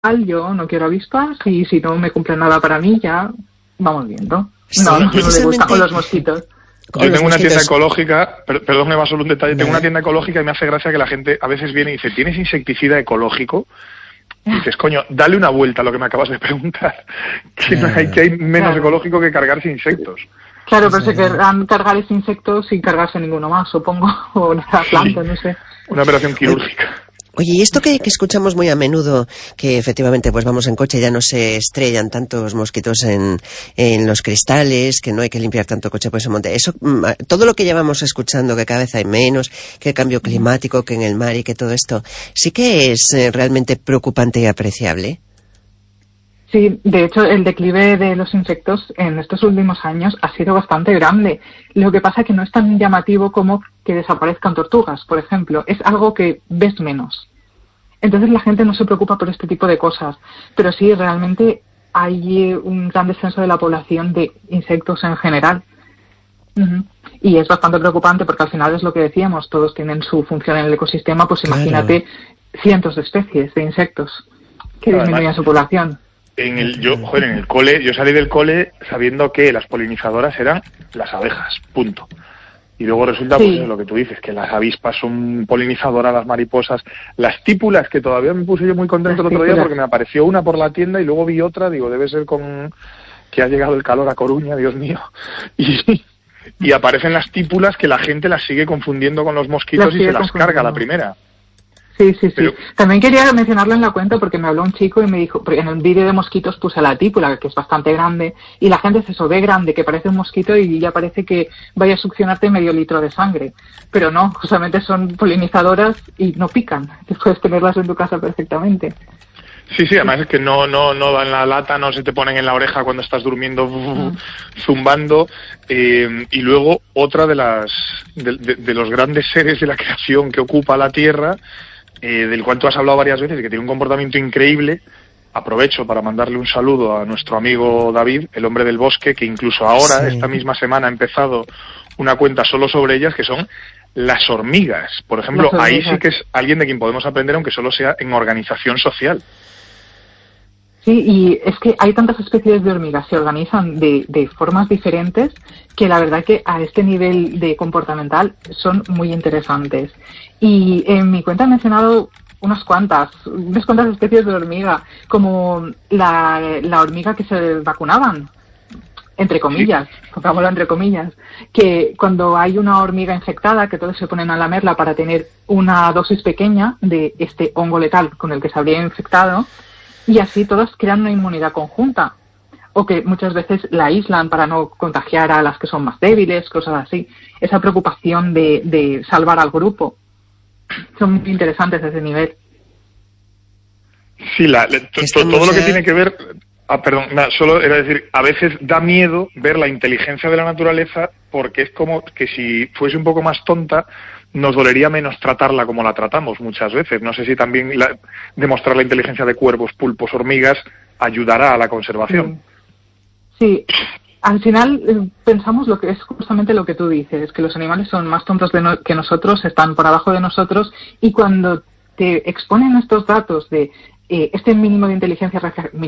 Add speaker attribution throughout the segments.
Speaker 1: yo no quiero avispas y si no me cumple nada para mí ya vamos viendo.
Speaker 2: Sí,
Speaker 1: no le gustan con los mosquitos.
Speaker 3: Yo tengo una tienda ecológica, perdón, me va solo un detalle, tengo una tienda ecológica y me hace gracia que la gente a veces viene y dice, ¿tienes insecticida ecológico? Y dices, coño, dale una vuelta a lo que me acabas de preguntar, que hay menos ecológico que cargarse insectos.
Speaker 1: Claro, pero se querrán cargar ese insecto sin cargarse ninguno más, supongo, o la planta, no sé.
Speaker 3: Una operación quirúrgica.
Speaker 2: Oye, y esto que escuchamos muy a menudo, que efectivamente pues vamos en coche, ya no se estrellan tantos mosquitos en los cristales, que no hay que limpiar tanto coche por ese monte. Eso, todo lo que llevamos escuchando, que cada vez hay menos, que el cambio climático, que en el mar y que todo esto, sí que es realmente preocupante y apreciable.
Speaker 1: Sí, de hecho el declive de los insectos en estos últimos años ha sido bastante grande. Lo que pasa es que no es tan llamativo como que desaparezcan tortugas, por ejemplo. Es algo que ves menos. Entonces la gente no se preocupa por este tipo de cosas. Pero sí, realmente hay un gran descenso de la población de insectos en general. Y es bastante preocupante porque al final es lo que decíamos, todos tienen su función en el ecosistema, pues imagínate cientos de especies de insectos que disminuyen su población.
Speaker 3: En el cole, yo salí del cole sabiendo que las polinizadoras eran las abejas, punto. Y luego resulta, pues es lo que tú dices, que las avispas son polinizadoras, las mariposas, las típulas, que todavía me puse yo muy contento el otro día porque me apareció una por la tienda y luego vi otra, digo, debe ser con que ha llegado el calor a Coruña, Dios mío. Y aparecen las típulas que la gente las sigue confundiendo con los mosquitos y se las carga la primera.
Speaker 1: Sí. Pero también quería mencionarlo en la cuenta porque me habló un chico y me dijo, porque en el vídeo de mosquitos puse la típula, que es bastante grande, y la gente se ve grande, que parece un mosquito y ya parece que vaya a succionarte medio litro de sangre. Pero no, justamente son polinizadoras y no pican. Puedes tenerlas en tu casa perfectamente.
Speaker 3: Sí, además es que no dan la lata, no se te ponen en la oreja cuando estás durmiendo zumbando. Y luego otra de los grandes seres de la creación que ocupa la Tierra, del cual tú has hablado varias veces y que tiene un comportamiento increíble. Aprovecho para mandarle un saludo a nuestro amigo David, el hombre del bosque, que incluso ahora, esta misma semana, ha empezado una cuenta solo sobre ellas, que son las hormigas. Por ejemplo, ahí sí que es alguien de quien podemos aprender, aunque solo sea en organización social.
Speaker 1: Sí, y es que hay tantas especies de hormigas, se organizan de formas diferentes, que la verdad que a este nivel de comportamental son muy interesantes. Y en mi cuenta he mencionado unas cuantas especies de hormiga, como la hormiga que se vacunaban, entre comillas, pongámoslo entre comillas, que cuando hay una hormiga infectada, que todos se ponen a lamerla para tener una dosis pequeña de este hongo letal con el que se habría infectado, y así todos crean una inmunidad conjunta, o que muchas veces la aíslan para no contagiar a las que son más débiles, cosas así. Esa preocupación de salvar al grupo son muy interesantes a ese nivel.
Speaker 3: Sí, todo lo que tiene que ver... solo era decir, a veces da miedo ver la inteligencia de la naturaleza porque es como que si fuese un poco más tonta nos dolería menos tratarla como la tratamos muchas veces. No sé si también demostrar la inteligencia de cuervos, pulpos, hormigas ayudará a la conservación.
Speaker 1: Sí, al final pensamos lo que es justamente lo que tú dices, que los animales son más tontos que nosotros, están por abajo de nosotros, y cuando te exponen estos datos de este mínimo de inteligencia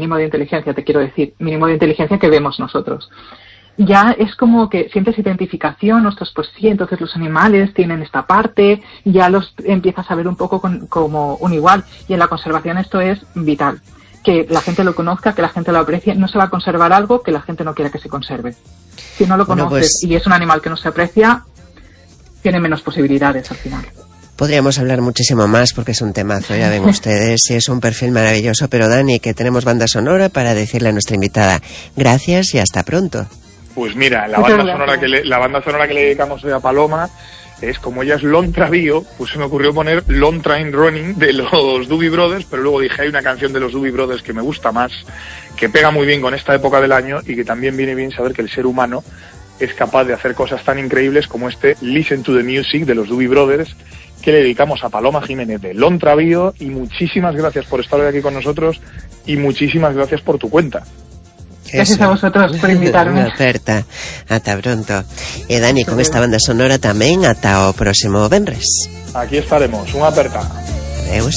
Speaker 1: que vemos nosotros, ya es como que sientes identificación, nosotros pues sí, entonces los animales tienen esta parte, ya los empiezas a ver un poco como un igual, y en la conservación esto es vital, que la gente lo conozca, que la gente lo aprecie. No se va a conservar algo que la gente no quiera que se conserve. Si no lo conoces y es un animal que no se aprecia, tiene menos posibilidades al final.
Speaker 2: Podríamos hablar muchísimo más porque es un temazo, ya ven ustedes, y es un perfil maravilloso, pero Dani, que tenemos banda sonora para decirle a nuestra invitada gracias y hasta pronto.
Speaker 3: Pues mira, la banda sonora que le dedicamos a Paloma es, como ella es Lon Travío, pues se me ocurrió poner Long Train Running de los Doobie Brothers, pero luego dije, hay una canción de los Doobie Brothers que me gusta más, que pega muy bien con esta época del año y que también viene bien saber que el ser humano es capaz de hacer cosas tan increíbles como este Listen to the Music de los Doobie Brothers, que le dedicamos a Paloma Jiménez de Lon Travío. Y muchísimas gracias por estar hoy aquí con nosotros y muchísimas gracias por tu cuenta.
Speaker 1: Gracias a vosotros por invitarme.
Speaker 2: Una oferta. Ata pronto. E Dani, con esta banda sonora tamén ata o próximo venres.
Speaker 3: Aquí estaremos. Unha aperta.
Speaker 2: Adeus.